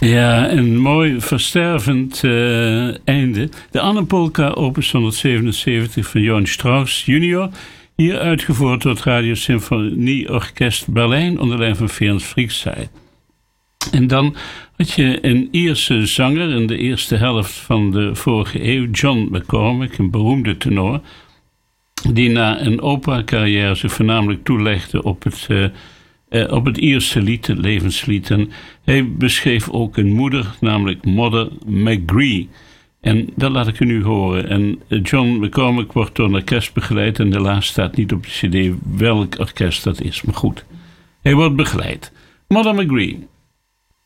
Ja, een mooi verstervend einde. De Anna-polka, opus 177 van Johann Strauss junior. Hier uitgevoerd door het Radio Symfonieorkest Berlijn onder leiding van Ferenc Friczay. En dan had je een Ierse zanger in de eerste helft van de vorige eeuw, John McCormack, een beroemde tenor, die na een opera-carrière zich voornamelijk toelegde op het Ierse lied, het levenslied. En hij beschreef ook een moeder, namelijk Mother McGree. En dat laat ik u nu horen. En John McCormack wordt door een orkest begeleid. En helaas staat niet op de cd welk orkest dat is. Maar goed, hij wordt begeleid. Mother McGree.